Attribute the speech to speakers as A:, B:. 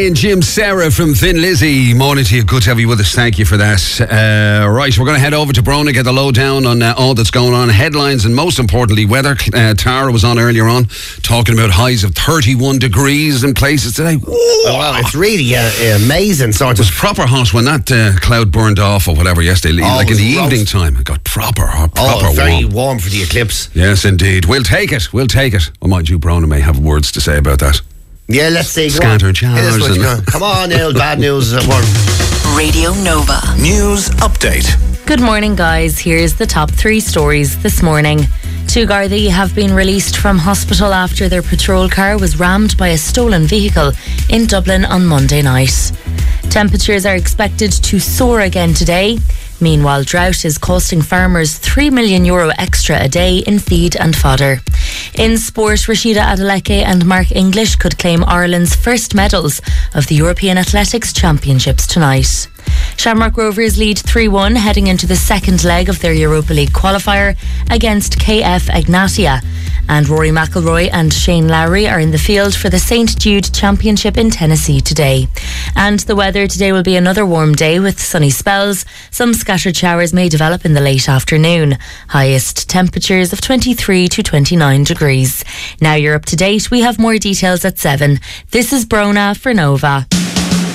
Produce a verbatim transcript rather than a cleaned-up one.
A: And Jim Sarah from Thin Lizzy, morning to you. Good to have you with us. Thank you for that. Uh, right, we're going to head over to Brona, get the lowdown on uh, all that's going on, headlines, and most importantly, weather. Uh, Tara was on earlier on talking about highs of thirty-one degrees in places today.
B: Oh, well, it's really uh, amazing. Sort
A: it was proper hot when that uh, cloud burned off or whatever yesterday, oh, like in the roast. Evening time. It got proper hot, proper
B: oh, very
A: warm.
B: warm for the eclipse.
A: Yes, indeed. We'll take it. We'll take it. Well, mind you, Brona may have words to say about that.
B: Yeah, let's see.
A: Scattered showers.
B: And come on, Neil. Bad news at work.
C: Radio Nova.
D: News update.
E: Good morning, guys. Here's the top three stories this morning. Two Gardaí have been released from hospital after their patrol car was rammed by a stolen vehicle in Dublin on Monday night. Temperatures are expected to soar again today. Meanwhile, drought is costing farmers three million euro extra a day in feed and fodder. In sport, Rashida Adeleke and Mark English could claim Ireland's first medals of the European Athletics Championships tonight. Shamrock Rovers lead three one heading into the second leg of their Europa League qualifier against K F Ignatia. And Rory McIlroy and Shane Lowry are in the field for the Saint Jude Championship in Tennessee today. And the weather today will be another warm day with sunny spells. Some scattered showers may develop in the late afternoon. Highest temperatures of twenty-three to twenty-nine degrees. Now you're up to date. We have more details at seven. This is Brona for Nova.